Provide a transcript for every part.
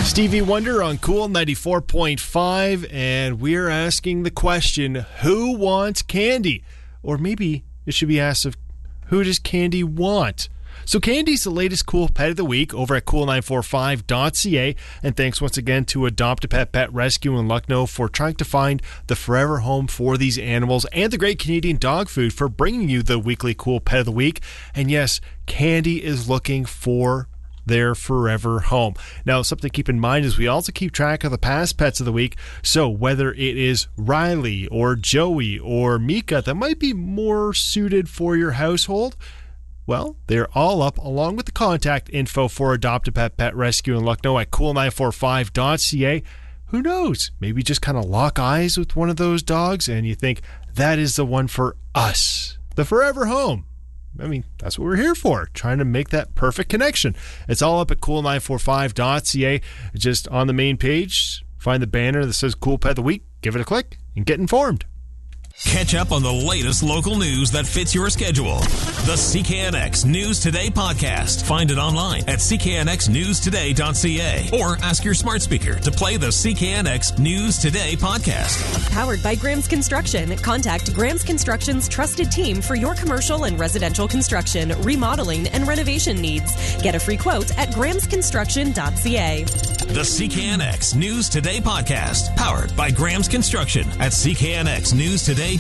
Stevie Wonder on Cool 94.5, and we're asking the question, who wants candy? Or maybe it should be asked of, who does candy want? So Candy's the latest cool pet of the week over at cool945.ca, and thanks once again to Adopt a Pet Pet Rescue in Lucknow for trying to find the forever home for these animals, and the Great Canadian Dog Food for bringing you the weekly cool pet of the week. And yes, Candy is looking for their forever home. Now, something to keep in mind is we also keep track of the past pets of the week, so whether it is Riley or Joey or Mika that might be more suited for your household, well, they're all up along with the contact info for Adopt a Pet Pet Rescue in Lucknow at cool945.ca. Who knows? Maybe just kind of lock eyes with one of those dogs and you think, that is the one for us. The forever home. I mean, that's what we're here for, trying to make that perfect connection. It's all up at cool945.ca. Just on the main page, find the banner that says Cool Pet of the Week, give it a click, and get informed. Catch up on the latest local news that fits your schedule. The CKNX News Today podcast. Find it online at cknxnewstoday.ca or ask your smart speaker to play the CKNX News Today podcast. Powered by Graham's Construction. Contact Graham's Construction's trusted team for your commercial and residential construction, remodeling, and renovation needs. Get a free quote at grahamsconstruction.ca. The CKNX News Today podcast. Powered by Graham's Construction at cknxnewstoday.ca.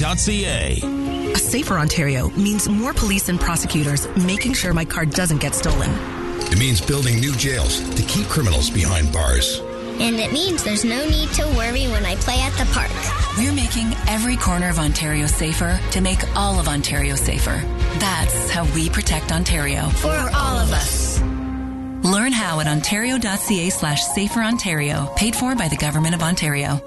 A safer Ontario means more police and prosecutors making sure my car doesn't get stolen. It means building new jails to keep criminals behind bars. And it means there's no need to worry when I play at the park. We're making every corner of Ontario safer to make all of Ontario safer. That's how we protect Ontario. For all of us. Learn how at ontario.ca/saferontario. Paid for by the Government of Ontario.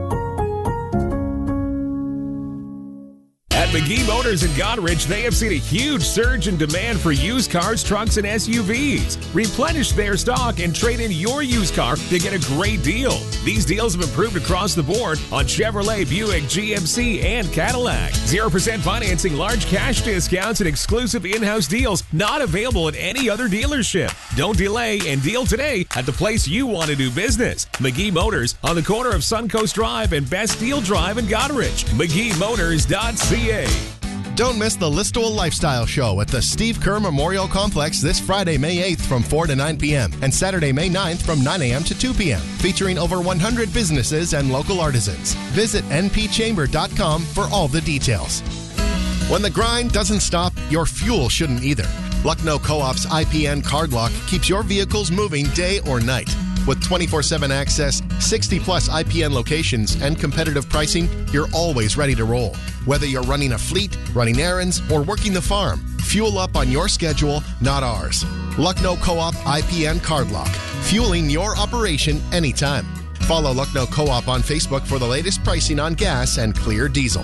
At McGee Motors in Goderich, they have seen a huge surge in demand for used cars, trucks, and SUVs. Replenish their stock and trade in your used car to get a great deal. These deals have improved across the board on Chevrolet, Buick, GMC, and Cadillac. 0% financing, large cash discounts, and exclusive in-house deals not available at any other dealership. Don't delay and deal today at the place you want to do business. McGee Motors on the corner of Suncoast Drive and Bastille Drive in Goderich. McGeeMotors.ca. Don't miss the Listowel Lifestyle Show at the Steve Kerr Memorial Complex this Friday, May 8th from 4 to 9 p.m. and Saturday, May 9th from 9 a.m. to 2 p.m. featuring over 100 businesses and local artisans. Visit npchamber.com for all the details. When the grind doesn't stop, your fuel shouldn't either. Lucknow Co-op's IPN Card Lock keeps your vehicles moving day or night. With 24/7 access, 60-plus IPN locations, and competitive pricing, you're always ready to roll. Whether you're running a fleet, running errands, or working the farm, fuel up on your schedule, not ours. Lucknow Co-op IPN Card Lock, fueling your operation anytime. Follow Lucknow Co-op on Facebook for the latest pricing on gas and clear diesel.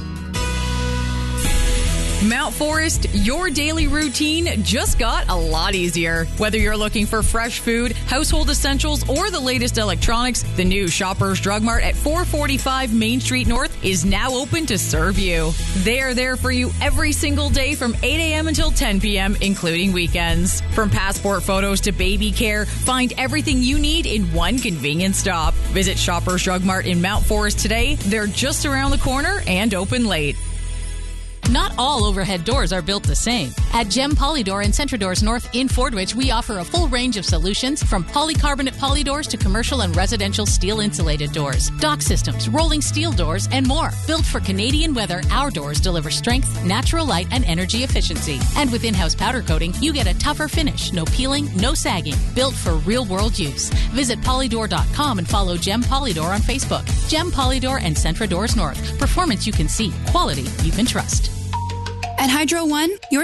Mount Forest, your daily routine just got a lot easier. Whether you're looking for fresh food, household essentials, or the latest electronics, the new Shoppers Drug Mart at 445 Main Street North is now open to serve you. They are there for you every single day from 8 a.m. until 10 p.m., including weekends. From passport photos to baby care, find everything you need in one convenient stop. Visit Shoppers Drug Mart in Mount Forest today. They're just around the corner and open late. Not all overhead doors are built the same. At Gem Polydoor and Centradoors North in Fordwich, we offer a full range of solutions from polycarbonate polydoors to commercial and residential steel insulated doors, dock systems, rolling steel doors, and more. Built for Canadian weather, our doors deliver strength, natural light, and energy efficiency. And with in-house powder coating, you get a tougher finish, no peeling, no sagging. Built for real-world use. Visit polydoor.com and follow Gem Polydoor on Facebook. Gem Polydoor and Centradoors North. Performance you can see. Quality you can trust. At Hydro One, your